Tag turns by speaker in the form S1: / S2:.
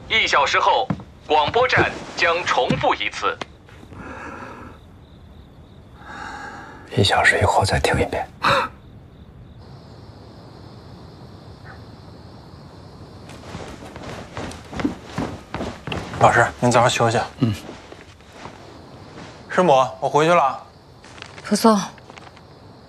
S1: 1小时后，广播站将重复一次。
S2: 1小时以后再听一遍。
S3: 老师，您早点休息。师母，我回去了。
S4: 扶松。